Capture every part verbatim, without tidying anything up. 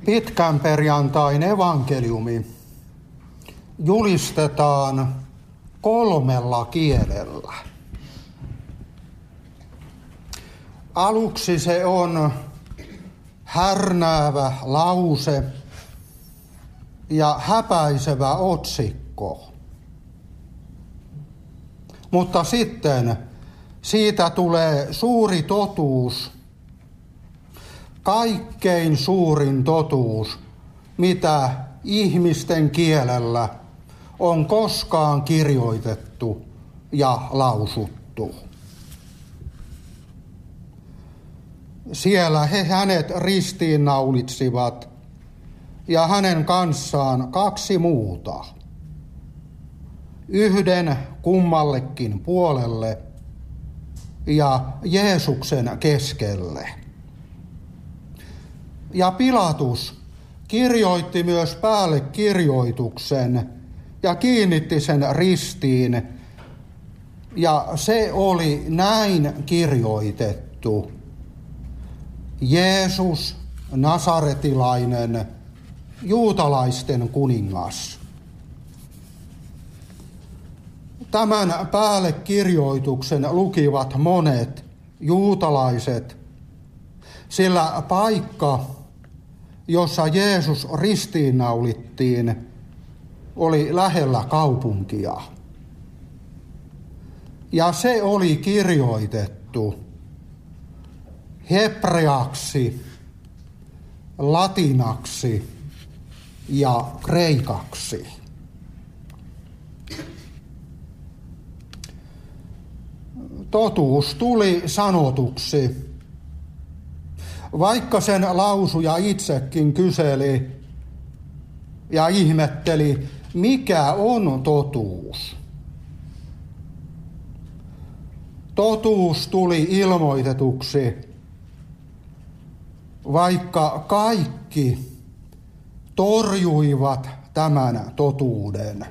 Pitkän perjantain evankeliumi julistetaan kolmella kielellä. Aluksi se on härnäävä lause ja häpäisevä otsikko. Mutta sitten siitä tulee suuri totuus, kaikkein suurin totuus, mitä ihmisten kielellä on koskaan kirjoitettu ja lausuttu. Siellä he hänet ristiinnaulitsivat ja hänen kanssaan kaksi muuta, yhden kummallekin puolelle ja Jeesuksen keskelle. Ja Pilatus kirjoitti myös päälle kirjoituksen ja kiinnitti sen ristiin, ja se oli näin kirjoitettu: Jeesus, nasaretilainen, juutalaisten kuningas. Tämän päälle kirjoituksen lukivat monet juutalaiset, sillä paikka, jossa Jeesus ristiinnaulittiin, oli lähellä kaupunkia. Ja se oli kirjoitettu hebreaksi, latinaksi ja kreikaksi. Totuus tuli sanotuksi, vaikka sen lausuja itsekin kyseli ja ihmetteli, mikä on totuus. Totuus tuli ilmoitetuksi, vaikka kaikki torjuivat tämän totuuden.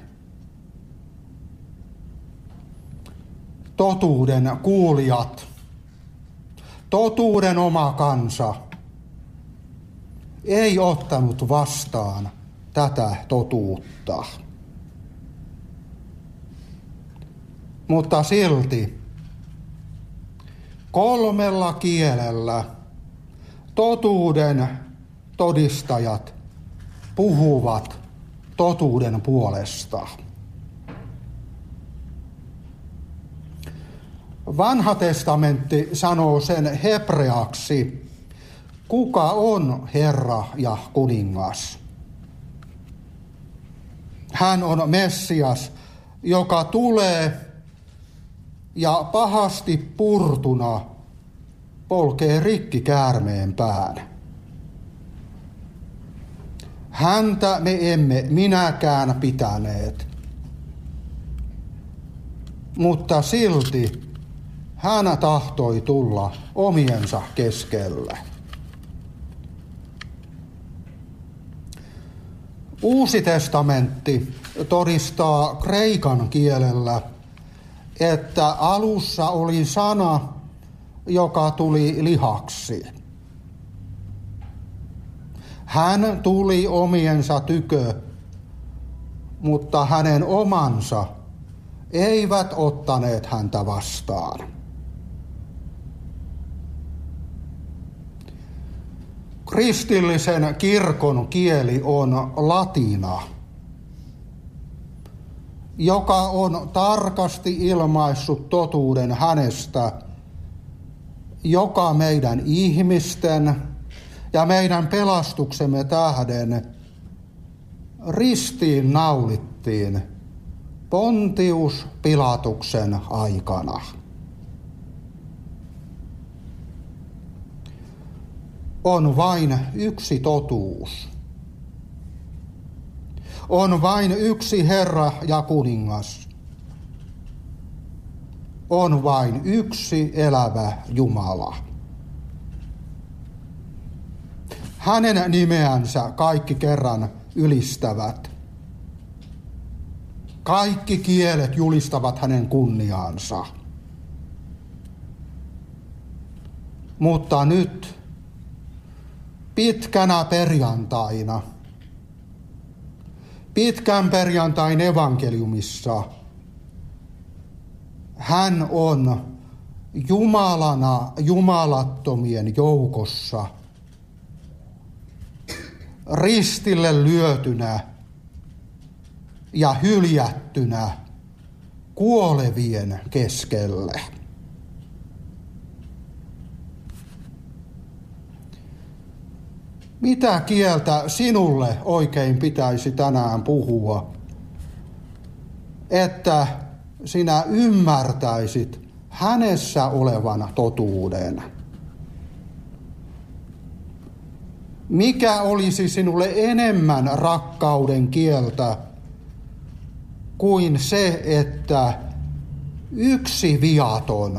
Totuuden kuulijat, totuuden oma kansa ei ottanut vastaan tätä totuutta. Mutta silti kolmella kielellä totuuden todistajat puhuvat totuuden puolesta. Vanha testamentti sanoo sen hebreaksi, kuka on Herra ja kuningas. Hän on Messias, joka tulee ja pahasti purtuna polkee rikki käärmeen pään. Häntä me emme minäkään pitäneet, mutta silti hän tahtoi tulla omiensa keskelle. Uusi testamentti todistaa kreikan kielellä, että alussa oli sana, joka tuli lihaksi. Hän tuli omiensa tykö, mutta hänen omansa eivät ottaneet häntä vastaan. Kristillisen kirkon kieli on latina, joka on tarkasti ilmaissut totuuden hänestä, joka meidän ihmisten ja meidän pelastuksemme tähden ristiin naulittiin Pontius Pilatuksen aikana. On vain yksi totuus. On vain yksi Herra ja kuningas. On vain yksi elävä Jumala. Hänen nimeänsä kaikki kerran ylistävät. Kaikki kielet julistavat hänen kunniaansa. Mutta nyt pitkänä perjantaina, pitkän perjantain evankeliumissa hän on Jumalana jumalattomien joukossa, ristille lyötynä ja hyljättynä kuolevien keskelle. Mitä kieltä sinulle oikein pitäisi tänään puhua, että sinä ymmärtäisit hänessä olevan totuuden? Mikä olisi sinulle enemmän rakkauden kieltä kuin se, että yksi viaton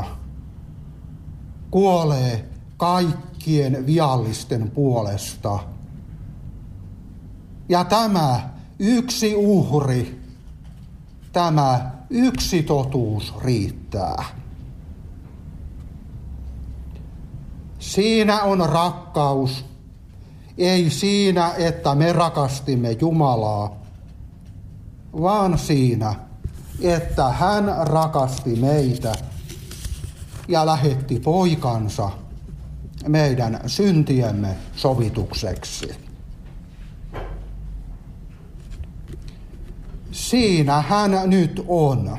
kuolee kaikkien viallisten puolesta. Ja tämä yksi uhri, tämä yksi totuus riittää. Siinä on rakkaus, ei siinä, että me rakastimme Jumalaa, vaan siinä, että hän rakasti meitä ja lähetti poikansa meidän syntiemme sovitukseksi. Siinä hän nyt on.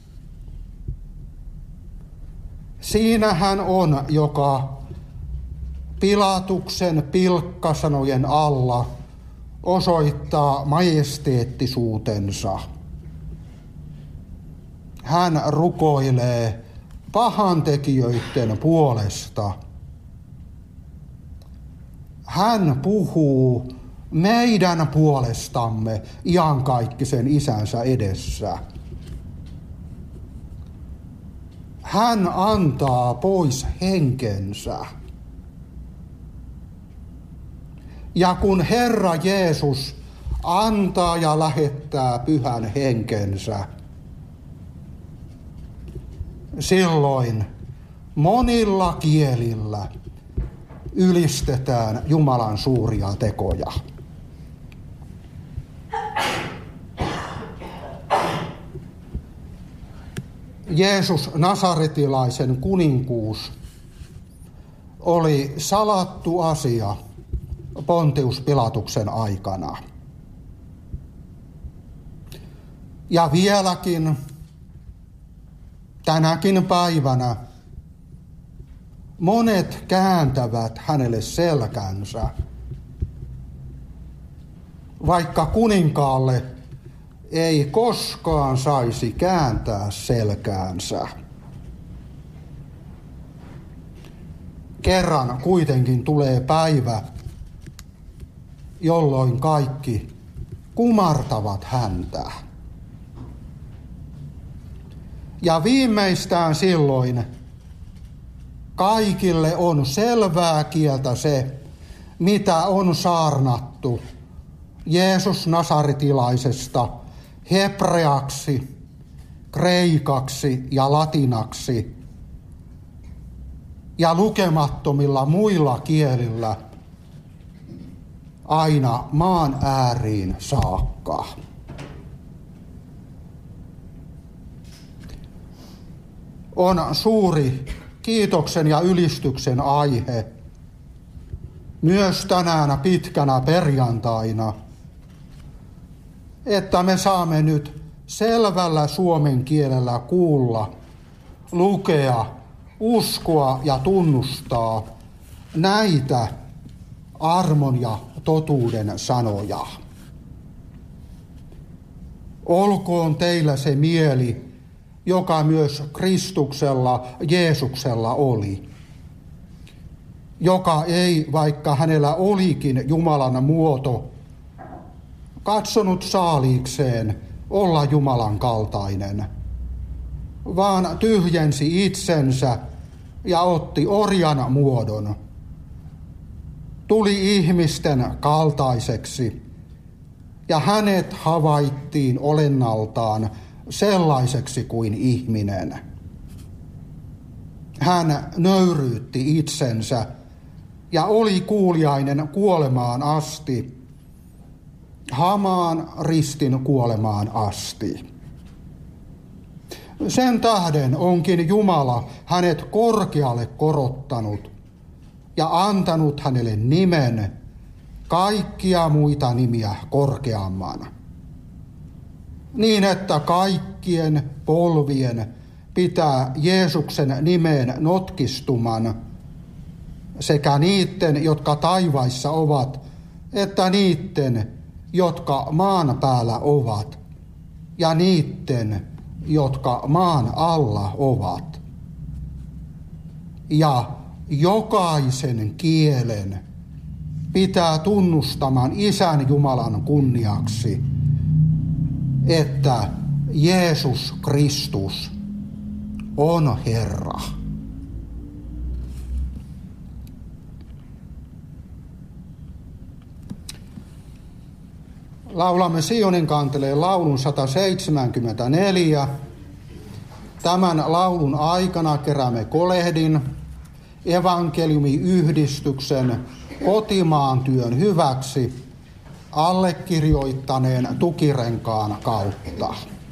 Siinä hän on, joka Pilatuksen pilkkasanojen alla osoittaa majesteettisuutensa. Hän rukoilee pahantekijöiden puolesta. Hän puhuu meidän puolestamme iankaikkisen isänsä edessä. Hän antaa pois henkensä. Ja kun Herra Jeesus antaa ja lähettää pyhän henkensä, silloin monilla kielillä ylistetään Jumalan suuria tekoja. Jeesus nasaretilaisen kuninkuus oli salattu asia Pontius Pilatuksen aikana. Ja vieläkin tänäkin päivänä monet kääntävät hänelle selkänsä, vaikka kuninkaalle ei koskaan saisi kääntää selkäänsä. Kerran kuitenkin tulee päivä, jolloin kaikki kumartavat häntä. Ja viimeistään silloin kaikille on selvää kieltä se, mitä on saarnattu Jeesus nasaretilaisesta hebreaksi, kreikaksi ja latinaksi ja lukemattomilla muilla kielillä aina maan ääriin saakka. On suuri kiitoksen ja ylistyksen aihe myös tänään pitkänä perjantaina, että me saamme nyt selvällä suomen kielellä kuulla, lukea, uskoa ja tunnustaa näitä armon ja totuuden sanoja. Olkoon teillä se mieli, joka myös Kristuksella, Jeesuksella oli, joka ei, vaikka hänellä olikin Jumalan muoto, katsonut saaliikseen olla Jumalan kaltainen, vaan tyhjensi itsensä ja otti orjan muodon, tuli ihmisten kaltaiseksi ja hänet havaittiin olennaltaan sellaiseksi kuin ihminen. Hän nöyryytti itsensä ja oli kuuliainen kuolemaan asti, hamaan ristin kuolemaan asti. Sen tähden onkin Jumala hänet korkealle korottanut ja antanut hänelle nimen kaikkia muita nimiä korkeamman, niin että kaikkien polvien pitää Jeesuksen nimeen notkistuman, sekä niiden, jotka taivaissa ovat, että niiden, jotka maan päällä ovat, ja niiden, jotka maan alla ovat. Ja jokaisen kielen pitää tunnustamaan Isän Jumalan kunniaksi, että Jeesus Kristus on Herra. Laulamme Sionin kanteleen laulun sata seitsemänkymmentäneljä. Tämän laulun aikana keräämme kolehdin evankeliumiyhdistyksen kotimaan työn hyväksi allekirjoittaneen tukirenkaan kautta.